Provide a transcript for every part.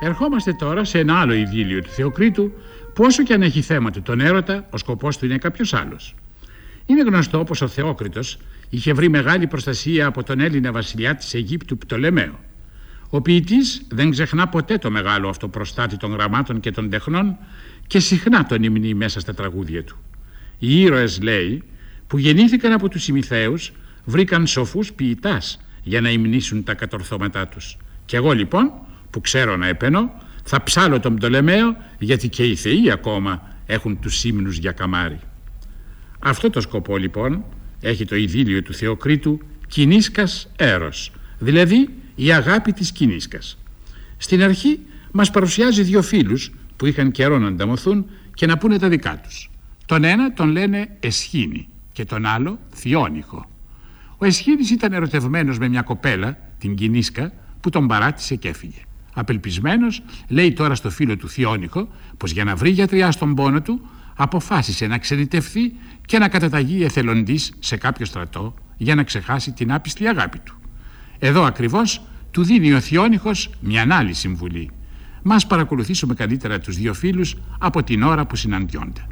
Ερχόμαστε τώρα σε ένα άλλο ειδήλιο του Θεοκρίτου, που όσο και αν έχει θέματα τον έρωτα, ο σκοπός του είναι κάποιος άλλος. Είναι γνωστό πως ο Θεόκριτος είχε βρει μεγάλη προστασία από τον Έλληνα βασιλιά της Αιγύπτου Πτολεμαίο. Ο ποιητής δεν ξεχνά ποτέ το μεγάλο αυτό προστάτη των γραμμάτων και των τεχνών και συχνά τον υμνεί μέσα στα τραγούδια του. Οι ήρωες, λέει, που γεννήθηκαν από τους Ημιθαίους βρήκαν σοφούς ποιητάς για να υμνήσουν τα κατορθώματά τους. Κι εγώ λοιπόν, που ξέρω να επενώ, θα ψάλω τον Πτολεμαίο, γιατί και οι θεοί ακόμα έχουν τους ύμνους για καμάρι. Αυτό το σκοπό λοιπόν έχει το ειδήλιο του Θεοκρίτου Κινίσκας Έρος, δηλαδή η αγάπη της Κινίσκας. Στην αρχή μας παρουσιάζει δύο φίλους που είχαν καιρό να ανταμωθούν και να πούνε τα δικά τους. Τον ένα τον λένε Εσχήνη και τον άλλο Θειόνυχο. Ο Εσχήνης ήταν ερωτευμένος με μια κοπέλα, την Κινίσκα, που τον παράτησε και έφυγε. Απελπισμένος, λέει τώρα στο φίλο του Θειόνυχο πως για να βρει γιατριά στον πόνο του αποφάσισε να ξενιτευθεί και να καταταγεί εθελοντής σε κάποιο στρατό για να ξεχάσει την άπιστη αγάπη του. Εδώ ακριβώς του δίνει ο Θειόνυχος μια άλλη συμβουλή. Μας παρακολουθήσουμε καλύτερα τους δύο φίλους από την ώρα που συναντιόνται.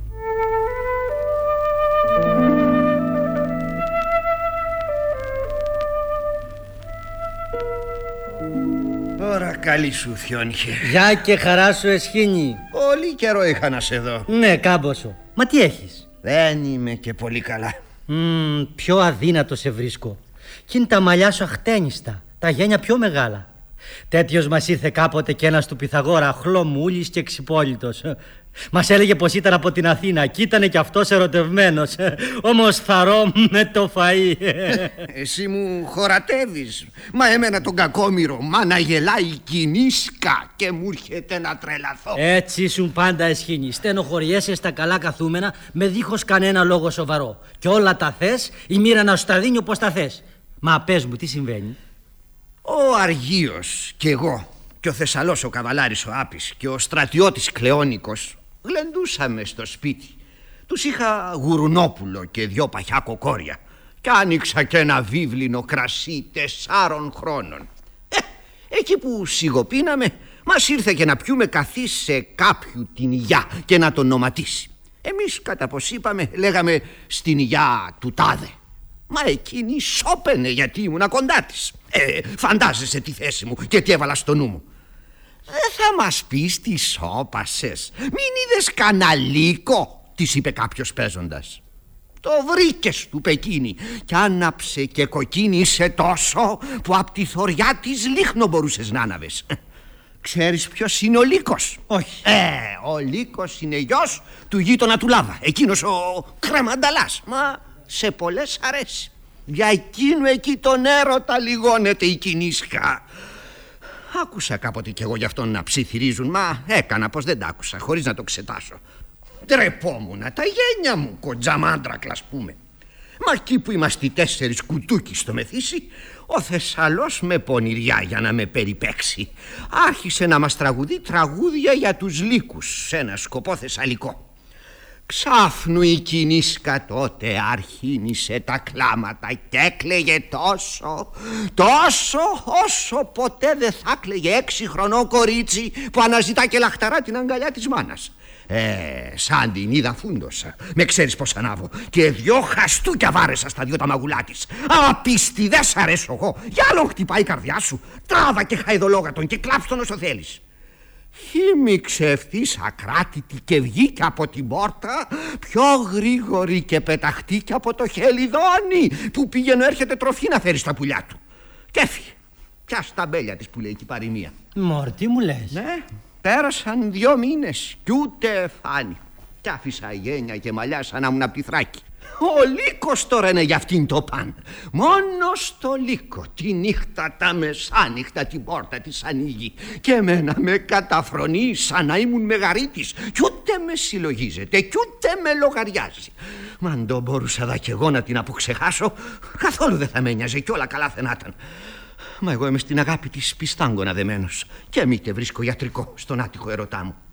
Ωρα καλή σου, Θειόνυχε. Γεια και χαρά σου, Εσχήνη. Πολύ καιρό είχα να σε δω. Ναι, κάμποσο. Μα τι έχεις? Δεν είμαι και πολύ καλά. Πιο αδύνατο σε βρίσκω. Κι είναι τα μαλλιά σου αχτένιστα, τα γένια πιο μεγάλα. Τέτοιος μας ήρθε κάποτε κι ένας του Πυθαγόρα, χλωμούλης και ξυπόλυτος. Μας έλεγε πως ήταν από την Αθήνα κι ήτανε κι αυτός ερωτευμένος. Όμως θαρώ με το φαΐ. Εσύ μου χωρατεύεις. Μα εμένα τον κακόμοιρο, μα να γελάει η Κινίσκα και μου έρχεται να τρελαθώ. Έτσι ήσουν πάντα, Εσχήνη. Στενοχωριέσαι στα καλά καθούμενα με δίχως κανένα λόγο σοβαρό. Κι όλα τα θες, η μοίρα να σου τα δίνει όπως τα θες. Μα πες μου τι συμβαίνει. Ο Αργίος κι εγώ και ο Θεσσαλός ο καβαλάρης ο Άπης και ο στρατιώτης Κλεόνικος γλεντούσαμε στο σπίτι. Τους είχα γουρουνόπουλο και δυο παχιά κοκόρια και άνοιξα και ένα βίβλινο κρασί 4 χρόνων. Εκεί που σιγοπίναμε μας ήρθε και να πιούμε καθί σε κάποιου την υγειά και να τον οματίσει. Εμείς κατά πως είπαμε λέγαμε στην υγειά του τάδε. Μα εκείνη σώπαινε γιατί ήμουνα κοντά της. Φαντάζεσαι τη θέση μου και τι έβαλα στο νου μου. Δεν θα μας πεις τι σώπασες? Μην είδες καναλίκο, της είπε κάποιος παίζοντας. Το βρήκες του Πεκίνη κι άναψε και κοκκίνησε τόσο που απ' τη θωριά της λίχνο μπορούσες να άναβες. Ξέρεις ποιος είναι ο Λύκος? Όχι. Ο Λύκος είναι γιος του γείτονα του Λάβα, εκείνος ο Κρεμανταλάς. Μα σε πολλές αρέσει. Για εκείνου εκεί τον έρωτα λιγώνεται η Κινίσκα. Άκουσα κάποτε κι εγώ γι' αυτόν να ψιθυρίζουν, μα έκανα πως δεν τ' άκουσα, χωρίς να το ξετάσω. Ντρεπόμουνα τα γένια μου, κοντζαμάντρακλα ας πούμε. Μα εκεί που είμαστε οι 4 κουτούκι στο Μεθύσι, ο Θεσσαλός με πονηριά για να με περιπέξει άρχισε να μας τραγουδεί τραγούδια για τους λύκους σε ένα σκοπό θεσσαλικό. Ξάφνου η Κινίσκα τότε αρχίνησε τα κλάματα και έκλαιγε τόσο όσο ποτέ δεν θα έκλαιγε 6 χρονό κορίτσι που αναζητά και λαχταρά την αγκαλιά της μάνας. Σαν την είδα φούντοσα. Με ξέρεις πως ανάβω και 2 χαστούκια βάρεσα στα 2 τα μαγουλά της. Απίστη δεν σ' αρέσω εγώ. Για άλλον χτυπάει η καρδιά σου. Τράβα και χαϊδολόγα τον και κλάψ' τον όσο θέλεις. Χύμιξε ευθύς ακράτητη και βγήκε από την πόρτα πιο γρήγορη και πεταχτήκε από το χελιδόνι που πήγαινε έρχεται τροφή να φέρει στα πουλιά του. Και έφυγε. Πια στα μπέλια της που λέει και η παροιμία. Μωρ, τι μου λες? Ναι, πέρασαν 2 μήνες κι ούτε φάνη. Κι άφησα γένια και μαλλιά σαν να ήμουν απ' τη Θράκη. Ο Λύκος τώρα είναι για αυτήν το παν. Μόνο στο Λύκο τη νύχτα τα μεσάνυχτα την πόρτα της ανοίγει και εμένα με καταφρονεί σαν να ήμουν μεγαρίτης κι ούτε με συλλογίζεται κι ούτε με λογαριάζει. Μα αν το μπορούσα δα κι εγώ να την αποξεχάσω, καθόλου δεν θα με νοιάζε κι όλα καλά θα να ήταν. Μα εγώ είμαι στην αγάπη της πιστάγκωνα δεμένος και μήτε βρίσκω ιατρικό στον άτυχο ερωτά μου.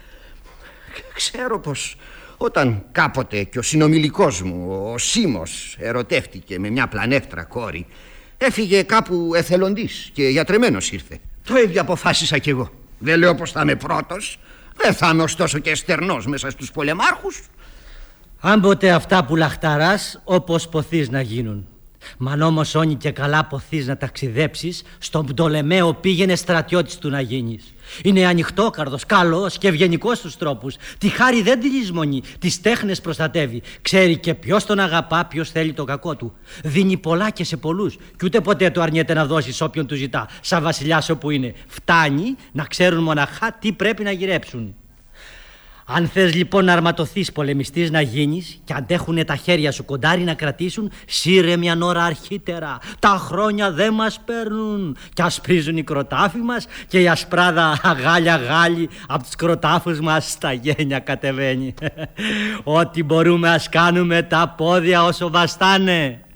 Ξέρω πως όταν κάποτε και ο συνομιλικός μου, ο Σίμος, ερωτεύτηκε με μια πλανεύτρα κόρη, έφυγε κάπου εθελοντής και γιατρεμένος ήρθε. Το ίδιο αποφάσισα κι εγώ. Δεν λέω πως θα είμαι πρώτος. Δεν θα είμαι ωστόσο και στερνός μέσα στους πολεμάρχους. Αν ποτέ αυτά που λαχταράς, όπως ποθείς να γίνουν. Μαν όμως όνει και καλά ποθείς να ταξιδέψεις, στον Πτολεμαίο πήγαινε στρατιώτης του να γίνεις. Είναι ανοιχτόκαρδος, καλός και ευγενικός στους τρόπους. Τη χάρη δεν τη λησμονεί, τις τέχνες προστατεύει. Ξέρει και ποιος τον αγαπά, ποιος θέλει το κακό του. Δίνει πολλά και σε πολλούς, κι ούτε ποτέ του αρνιέται να δώσει σ' όποιον του ζητά. Σαν βασιλιάς όπου είναι. Φτάνει να ξέρουν μοναχά τι πρέπει να γυρέψουν. Αν θες λοιπόν να αρματωθείς πολεμιστής να γίνεις και αντέχουνε τα χέρια σου κοντάρι να κρατήσουν, σύρε μιαν ώρα αρχίτερα. Τα χρόνια δεν μας παίρνουν κι ασπρίζουν οι κροτάφοι μας και η ασπράδα αγάλια γάλη από τους κροτάφους μας στα γένια κατεβαίνει. Ό,τι μπορούμε ας κάνουμε, τα πόδια όσο βαστάνε.